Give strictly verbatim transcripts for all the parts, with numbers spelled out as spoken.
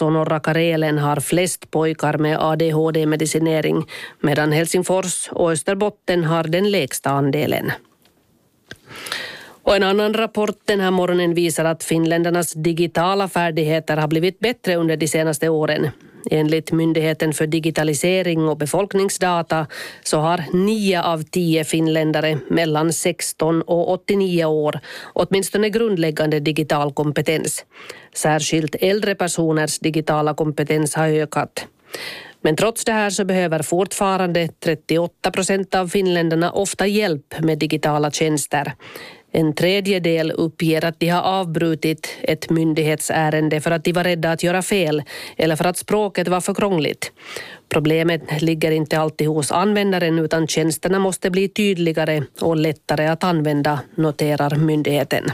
och norra Karelen har flest pojkar med A D H D-medicinering, medan Helsingfors och Österbotten har den lägsta andelen. Och en annan rapport den här morgonen visar att finländarnas digitala färdigheter har blivit bättre under de senaste åren. Enligt Myndigheten för digitalisering och befolkningsdata så har nio av tio finländare mellan sexton och åttionio år åtminstone grundläggande digital kompetens. Särskilt äldre personers digitala kompetens har ökat. Men trots det här så behöver fortfarande trettioåtta procent av finländarna ofta hjälp med digitala tjänster. En tredjedel uppger att de har avbrutit ett myndighetsärende för att de var rädda att göra fel eller för att språket var för krångligt. Problemet ligger inte alltid hos användaren utan tjänsterna måste bli tydligare och lättare att använda, noterar myndigheten.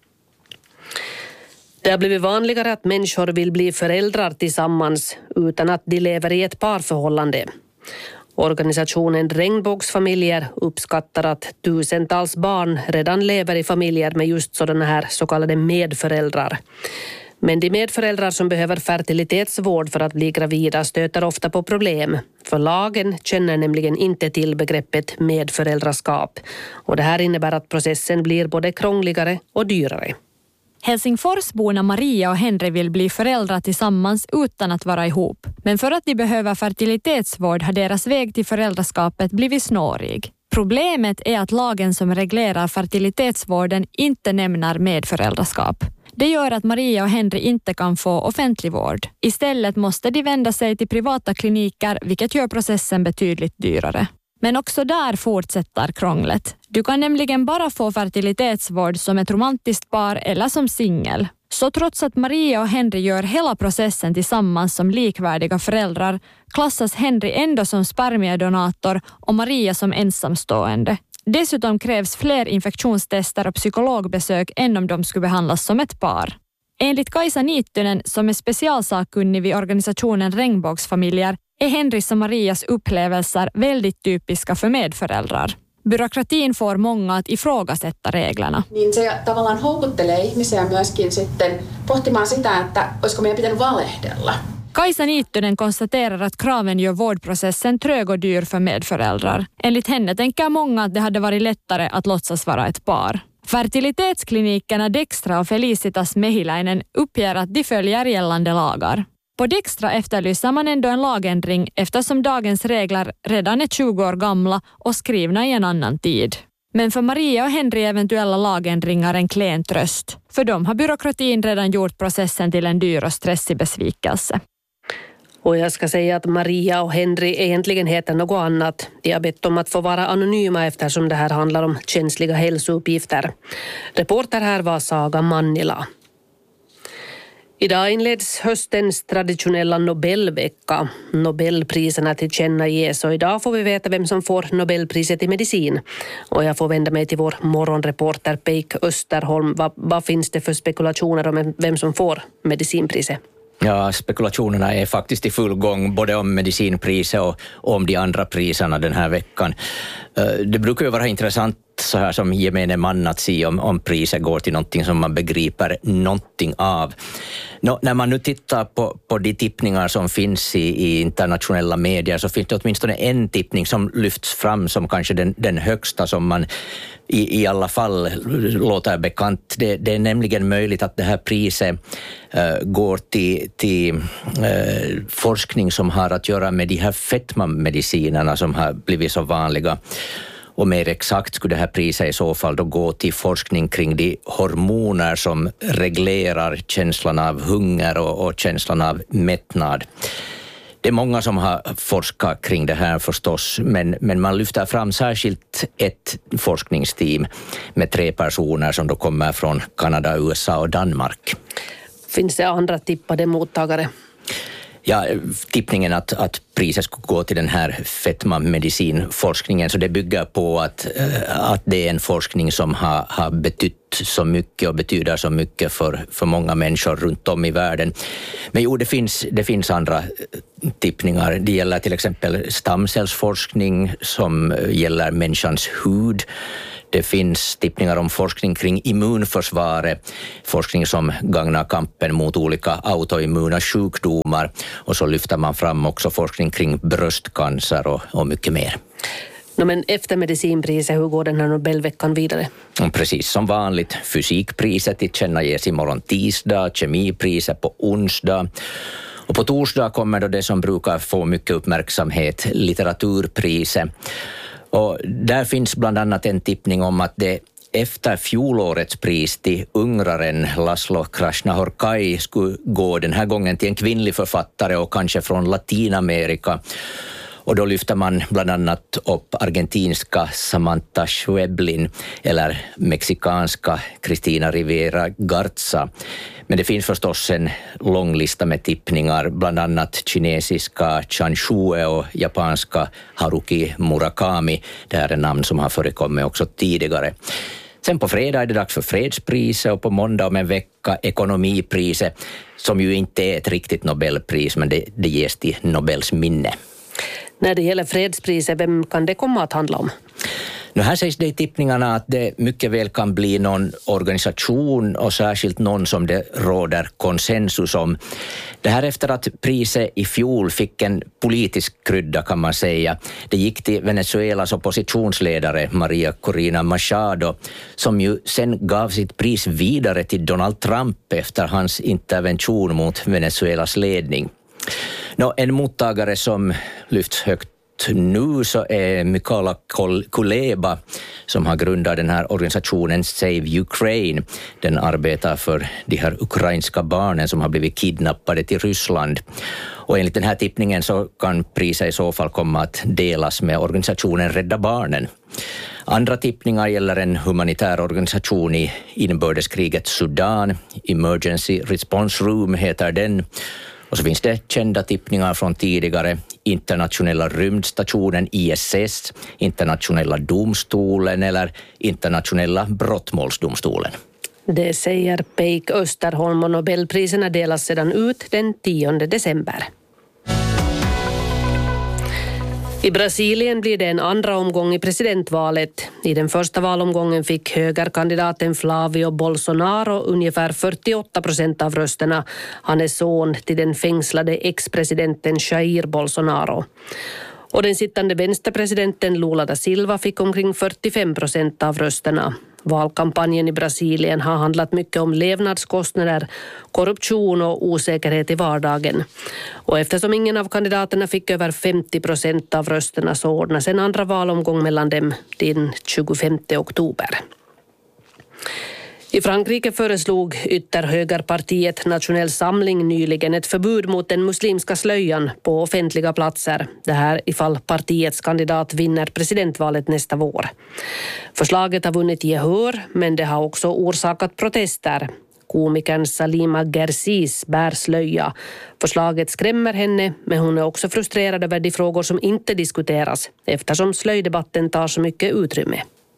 Det har blivit vanligare att människor vill bli föräldrar tillsammans utan att de lever i ett parförhållande. Organisationen Regnbågsfamiljer uppskattar att tusentals barn redan lever i familjer med just sådana här så kallade medföräldrar. Men de medföräldrar som behöver fertilitetsvård för att bli gravida stöter ofta på problem. För lagen känner nämligen inte till begreppet medföräldraskap. Och det här innebär att processen blir både krångligare och dyrare. Helsingforsborna Maria och Henry vill bli föräldrar tillsammans utan att vara ihop. Men för att de behöver fertilitetsvård har deras väg till föräldraskapet blivit snårig. Problemet är att lagen som reglerar fertilitetsvården inte nämner medföräldraskap. Det gör att Maria och Henry inte kan få offentlig vård. Istället måste de vända sig till privata kliniker, vilket gör processen betydligt dyrare. Men också där fortsätter krånglet. Du kan nämligen bara få fertilitetsvård som ett romantiskt par eller som singel. Så trots att Maria och Henry gör hela processen tillsammans som likvärdiga föräldrar klassas Henry ändå som spermiedonator och Maria som ensamstående. Dessutom krävs fler infektionstester och psykologbesök än om de skulle behandlas som ett par. Enligt Kaisa Niittynen, som är specialsakkunnig vid organisationen Regnbågsfamiljer, är Henrys och Marias upplevelser väldigt typiska för medföräldrar. Byråkratin får många att ifrågasätta reglerna. Niin se tavallaan houkuttelee ihmisiä myöskin sitten pohtimaan sitä, että olisiko meidän pitänyt valehdella. Kaisa Niittynen konstaterar att kraven gör vårdprocessen trög och dyr för medföräldrar. Enligt henne tänker många att det hade varit lättare att låtsas vara ett par. Fertilitetsklinikerna Dextra och Felicitas Mehiläinen uppger att de följer gällande lagar. På Dextra efterlyser man ändå en lagändring eftersom dagens regler redan är tjugo år gamla och skrivna i en annan tid. Men för Maria och Henry är eventuella lagändringar en klen tröst. För dem har byråkratin redan gjort processen till en dyr och stressig besvikelse. Och jag ska säga att Maria och Henry egentligen heter något annat. De har bett om att få vara anonyma eftersom det här handlar om känsliga hälsouppgifter. Reporter här var Saga Mannila. Idag inleds höstens traditionella Nobelvecka. Nobelpriserna tillkännages och idag får vi veta vem som får Nobelpriset i medicin. Och jag får vända mig till vår morgonreporter Peik Österholm. Vad, vad finns det för spekulationer om vem som får medicinpriset? Ja, spekulationerna är faktiskt i full gång både om medicinpriset och om de andra priserna den här veckan. Det brukar ju vara intressant så här som gemene man att se om, om priset går till någonting som man begriper någonting av. Nå, när man nu tittar på, på de tippningar som finns i, i internationella medier så finns det åtminstone en tippning som lyfts fram som kanske den, den högsta som man i, i alla fall låter bekant. Det, det är nämligen möjligt att det här priset uh, går till, till uh, forskning som har att göra med de här fetmamedicinerna som har blivit så vanliga. Och mer exakt skulle det här priset i så fall då gå till forskning kring de hormoner som reglerar känslan av hunger och, och känslan av mättnad. Det är många som har forskat kring det här förstås, men, men man lyfter fram särskilt ett forskningsteam med tre personer som då kommer från Kanada, U S A och Danmark. Finns det andra tippade mottagare? Ja, tippningen att, att priset skulle gå till den här fetmamedicinforskningen, så det bygger på att, att det är en forskning som har, har betytt så mycket och betyder så mycket för, för många människor runt om i världen. Men jo, det finns, det finns andra tippningar. Det gäller till exempel stamcellsforskning som gäller människans hud. Det finns tippningar om forskning kring immunförsvaret, forskning som gagnar kampen mot olika autoimmuna sjukdomar, och så lyfter man fram också forskning kring bröstcancer och, och mycket mer. No, men efter medicinpriset, hur går den här Nobelveckan vidare? Precis som vanligt. Fysikpriset tillkännages imorgon tisdag, kemipriset på onsdag. Och på torsdag kommer då det som brukar få mycket uppmärksamhet, litteraturpriset. Och där finns bland annat en tippning om att det efter fjolårets pris till ungraren Laszlo Krasznahorkai skulle gå den här gången till en kvinnlig författare och kanske från Latinamerika. Och då lyfter man bland annat upp argentinska Samantha Schweblin eller mexikanska Cristina Rivera Garza. Men det finns förstås en lång lista med tippningar, bland annat kinesiska Chan Shue och japanska Haruki Murakami. Det här är namn som har förekommit också tidigare. Sen på fredag är det dags för fredspriset, och på måndag om en vecka ekonomipriset, som ju inte är ett riktigt Nobelpris, men det, det ges till Nobels minne. När det gäller fredspriset, vem kan det komma att handla om? Nu här sägs det i tippningarna att det mycket väl kan bli någon organisation, och särskilt någon som det råder konsensus om. Det här efter att priset i fjol fick en politisk krydda, kan man säga. Det gick till Venezuelas oppositionsledare Maria Corina Machado, som ju sen gav sitt pris vidare till Donald Trump efter hans intervention mot Venezuelas ledning. Nå, en mottagare som lyfts högt nu så är Mykola Kuleba, som har grundat den här organisationen Save Ukraine. Den arbetar för de här ukrainska barnen som har blivit kidnappade till Ryssland. Och enligt den här tippningen så kan priset i så fall komma att delas med organisationen Rädda Barnen. Andra tippningar gäller en humanitär organisation i inbördeskrigets Sudan. Emergency Response Room heter den. Och så finns det kända tippningar från tidigare: internationella rymdstationen I S S, internationella domstolen eller internationella brottmålsdomstolen. Det säger Peik Österholm, och Nobelpriserna delas sedan ut den tionde december. I Brasilien blir det en andra omgång i presidentvalet. I den första valomgången fick högerkandidaten Flavio Bolsonaro ungefär fyrtioåtta procent av rösterna. Han är son till den fängslade ex-presidenten Jair Bolsonaro. Och den sittande vänsterpresidenten Lula da Silva fick omkring fyrtiofem procent av rösterna. Valkampanjen i Brasilien har handlat mycket om levnadskostnader, korruption och osäkerhet i vardagen. Och eftersom ingen av kandidaterna fick över femtio procent av rösterna så ordnas en andra valomgång mellan dem den tjugofemte oktober. I Frankrike föreslog ytterhögerpartiet Nationell Samling nyligen ett förbud mot den muslimska slöjan på offentliga platser. Det här ifall partiets kandidat vinner presidentvalet nästa vår. Förslaget har vunnit gehör, men det har också orsakat protester. Komikern Salima Gersis bär slöja. Förslaget skrämmer henne, men hon är också frustrerad över de frågor som inte diskuteras, eftersom slöjdebatten tar så mycket utrymme.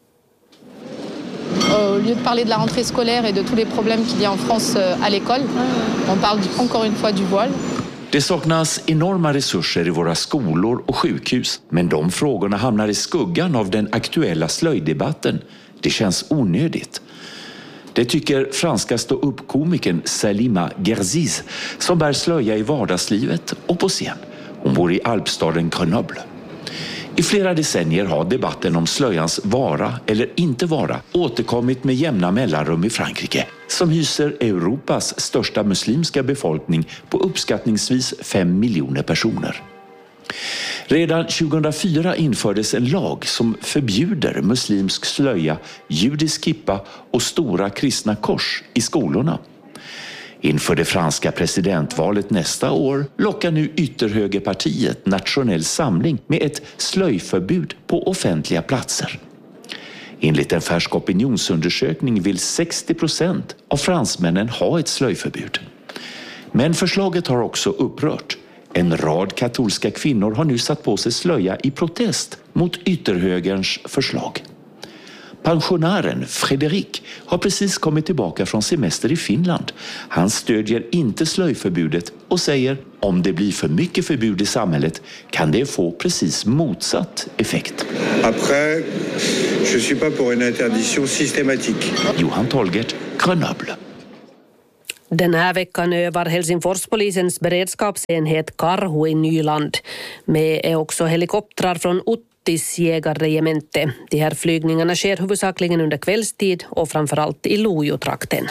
Au lieu de parler de la rentrée scolaire et de tous les problèmes qu'il y a en France à l'école, on parle encore une fois du voile. Det saknas enorma resurser i våra skolor och sjukhus, men de frågorna hamnar i skuggan av den aktuella slöjdebatten. Det känns onödigt. Det tycker franska stå-upp-komikern Salima Gersis, som bär slöja i vardagslivet och på scen. Hon bor i alpstaden Grenoble. I flera decennier har debatten om slöjans vara eller inte vara återkommit med jämna mellanrum i Frankrike, som hyser Europas största muslimska befolkning på uppskattningsvis fem miljoner personer. Redan tjugohundrafyra infördes en lag som förbjuder muslimsk slöja, judisk kippa och stora kristna kors i skolorna. Inför det franska presidentvalet nästa år lockar nu ytterhögerpartiet Nationell Samling med ett slöjförbud på offentliga platser. Enligt en färsk opinionsundersökning vill sextio procent av fransmännen ha ett slöjförbud. Men förslaget har också upprört. En rad katolska kvinnor har nu satt på sig slöja i protest mot ytterhögerns förslag. Pensionären Fredrik har precis kommit tillbaka från semester i Finland. Han stödjer inte slöjförbudet och säger om det blir för mycket förbud i samhället kan det få precis motsatt effekt. Après, je suis pas pour une interdiction systématique. Johan Tolgert, Grenoble. Den här veckan övar Helsingforspolisens beredskapsenhet Karhu i Nyland. Med är också helikoptrar från Uttis jägarregemente. De här flygningarna sker huvudsakligen under kvällstid och framförallt i Lojotrakten.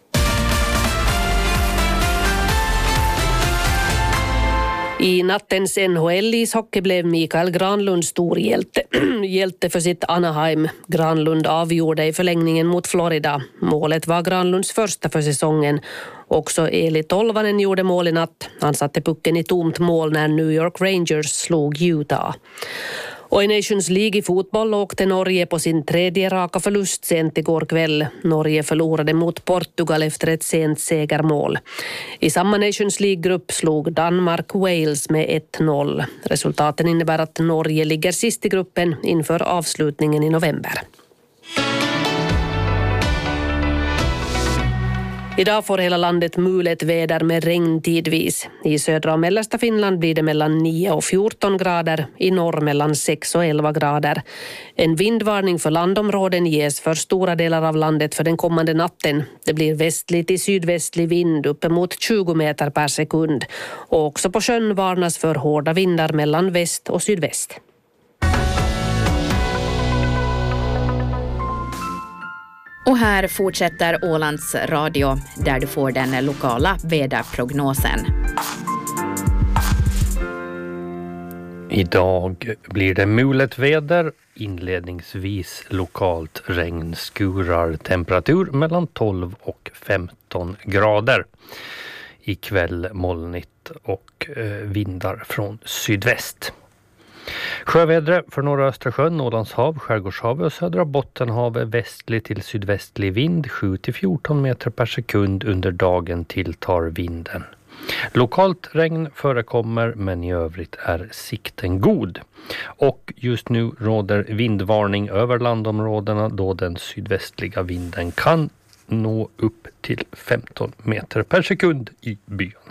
I nattens N H L-ishockey blev Mikael Granlund stor hjälte, hjälte för sitt Anaheim. Granlund avgjorde i förlängningen mot Florida. Målet var Granlunds första för säsongen. Också Eli Tolvanen gjorde mål i natt. Han satte pucken i tomt mål när New York Rangers slog Utah. Och i Nations League i fotboll åkte Norge på sin tredje raka förlust sent igår kväll. Norge förlorade mot Portugal efter ett sent segermål. I samma Nations League-grupp slog Danmark Wales med ett noll. Resultaten innebär att Norge ligger sist i gruppen inför avslutningen i november. Idag får hela landet mulet väder med regn tidvis. I södra och mellersta Finland blir det mellan nio och fjorton grader, i norr mellan sex och elva grader. En vindvarning för landområden ges för stora delar av landet för den kommande natten. Det blir västlig till sydvästlig vind uppemot tjugo meter per sekund. Och också på sjön varnas för hårda vindar mellan väst och sydväst. Och här fortsätter Ålands Radio där du får den lokala väderprognosen. Idag blir det mulet väder, inledningsvis lokalt regnskurar, temperatur mellan tolv och femton grader. Ikväll molnigt och vindar från sydväst. Sjövädret för norra Östersjön, Ålandshav, Skärgårdshavet och södra Bottenhavet västlig till sydvästlig vind sju till fjorton meter per sekund. Under dagen tilltar vinden. Lokalt regn förekommer men i övrigt är sikten god. Och just nu råder vindvarning över landområdena då den sydvästliga vinden kan nå upp till femton meter per sekund i byarna.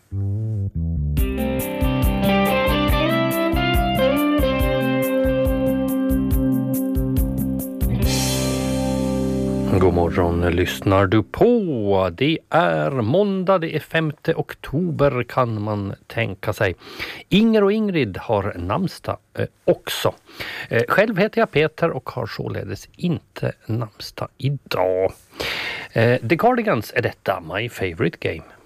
God morgon lyssnar du på. Det är måndag, det är femte oktober kan man tänka sig. Inger och Ingrid har namnsdag eh, också. Eh, själv heter jag Peter och har således inte namnsdag idag. Eh, The Cardigans är detta, My Favorite Game.